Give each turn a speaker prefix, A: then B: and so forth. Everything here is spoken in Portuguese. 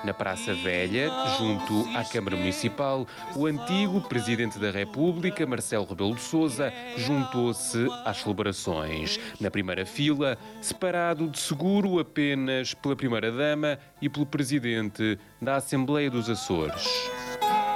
A: Na Praça Velha, junto à Câmara Municipal, o antigo Presidente da República, Marcelo Rebelo de Sousa, juntou-se às celebrações. Na primeira fila, separado de seguro apenas pela Primeira-Dama e pelo Presidente da Assembleia dos Açores.